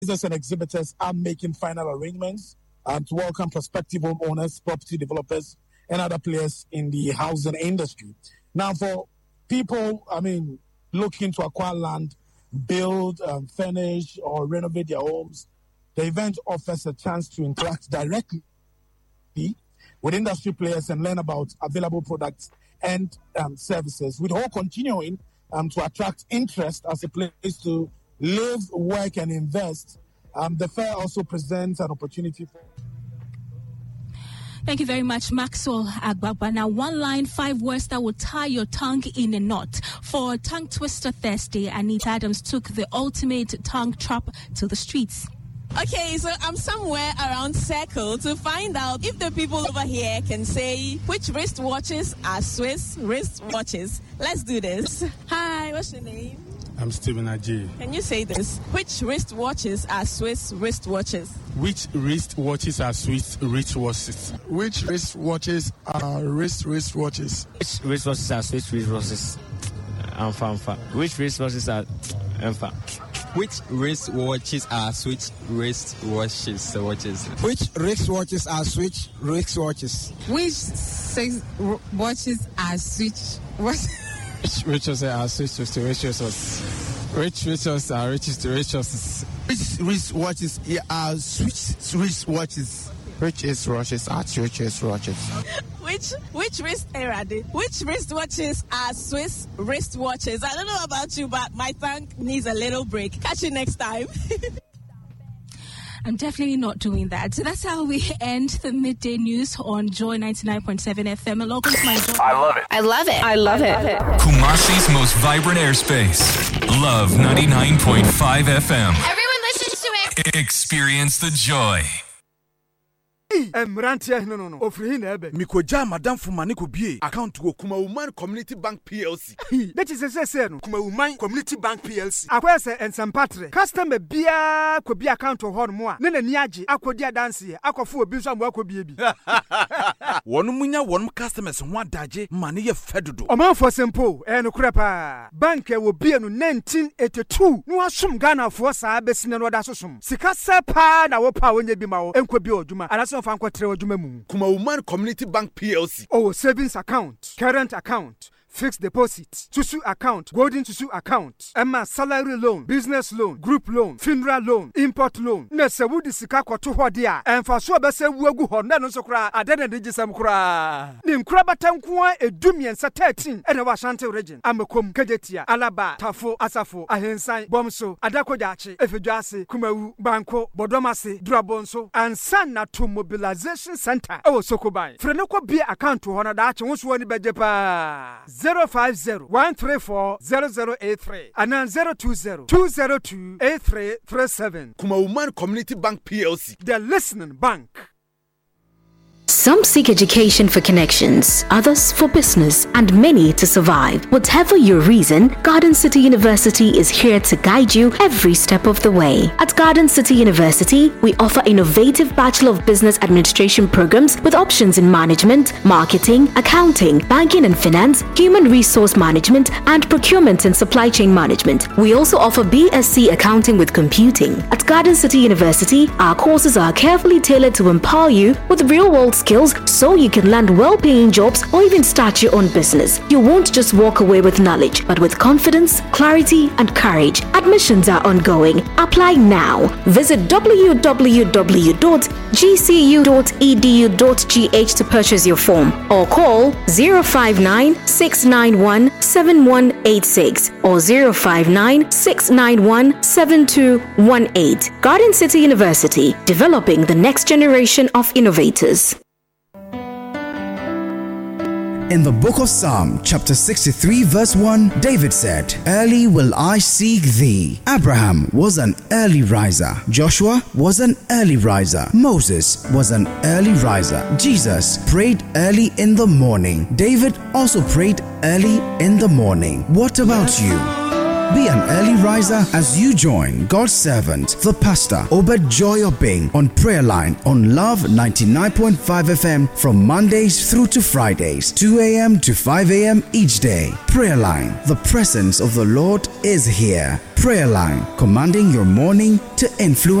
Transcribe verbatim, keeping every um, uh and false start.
Business and exhibitors are making final arrangements um, to welcome prospective homeowners, property developers, and other players in the housing industry. Now, for people, I mean, looking to acquire land, build, um, furnish, or renovate their homes, the event offers a chance to interact directly with industry players and learn about available products and um, services, with all continuing um, to attract interest as a place to live, work, and invest. Um, the fair also presents an opportunity for... Thank you very much, Maxwell Agbagba. Now, one line, five words that will tie your tongue in a knot. For Tongue Twister Thursday, Anita Adams took the ultimate tongue trap to the streets. Okay, so I'm somewhere around Circle to find out if the people over here can say which wristwatches are Swiss wristwatches. Let's do this. Hi, what's your name? I'm Stephen Aji. Can you say this? Which wristwatches are Swiss wristwatches? Which wristwatches are Swiss wristwatches? Which wristwatches are wrist wristwatches? Which wristwatches are Swiss wristwatches? Amfa, amfa. Which wristwatches are amfa? Which wristwatches are Switch wristwatches? Watches. Which wristwatches are Switch wristwatches? Which sex watches are Switch watches? Which wristwatches are Switch wristwatches? Which wristwatches are wristwatches? Which wristwatches are Switch wristwatches? Which wristwatches are Switch wristwatches? Which which wrist era? Which wristwatches are Swiss wristwatches? I don't know about you, but my tongue needs a little break. Catch you next time. I'm definitely not doing that. So that's how we end the midday news on Joy ninety-nine point seven F M. Welcome to my Joy. I love it. I love it. I love it. Kumasi's most vibrant airspace. Love ninety-nine point five F M. Everyone listens to it. Experience the joy. Emrantia no no no. Ofrihi na ebe. Mikoja madam fumani ko bie account go Kuma Woman Community Bank P L C. That is say say no. Kuma Woman Community Bank P L C. Akwese ensempatre. Customer bia ko bia account ho no mo a. Ne na ni age akodi adanse akofo obi so am akobie bi. Wonu munya wonu customers ho adaje mane ye fedodo. Oman for simple e no krepa. Bank e wo bie no nineteen eighty-two. No asum Ghana for sa besine no da sosum. Sika sepa na wo pa wonya bi ma wo enko bi oduma. Anaso Kuma Woman Community Bank P L C. Oh, savings account, current account, fixed deposit, Tusu account, golden Tusu account, Emma salary loan, business loan, group loan, funeral loan, import loan. Nese wudi sika kwa tuho dia. Enfasua bese uwegu honda nonso kura adene dijisam kura. Ni mkura batankuwa edumien sa thirteen ene wa Ashanti region. Amekom, Kejetia, Alaba, Tafo, Asafo, Ahensan, Bomso, Adakojachi, Efejuasi, Kumewu, Banko, Bodomasi, Durabonso, and Sana to Mobilization Center. Oh, Sokobai. Frenoko be account to honor that once one bejepa. zero five zero one three four zero zero eight three and then zero two zero two zero two eight three three seven. Kuma Woman Community Bank P L C. The listening bank. Some seek education for connections, others for business, and many to survive. Whatever your reason, Garden City University is here to guide you every step of the way. At Garden City University, we offer innovative Bachelor of Business Administration programs with options in management, marketing, accounting, banking and finance, human resource management, and procurement and supply chain management. We also offer B S c accounting with computing. At Garden City University, our courses are carefully tailored to empower you with real-world skills so you can land well-paying jobs or even start your own business. You won't just walk away with knowledge, but with confidence, clarity, and courage. Admissions are ongoing. Apply now. Visit w w w dot g c u dot e d u dot g h to purchase your form or call zero five nine six nine one seven one eight six or zero five nine six nine one seven two one eight. Garden City University, developing the next generation of innovators. In the book of Psalm, chapter sixty-three, verse one, David said, "Early will I seek thee." Abraham was an early riser. Joshua was an early riser. Moses was an early riser. Jesus prayed early in the morning. David also prayed early in the morning. What about you? Be an early riser as you join God's servant, the pastor, Obed Joy Obeng, on Prayer Line on Love ninety-nine point five F M from Mondays through to Fridays, two a.m. to five a.m. each day. Prayer Line, the presence of the Lord is here. Prayer Line, commanding your morning to influence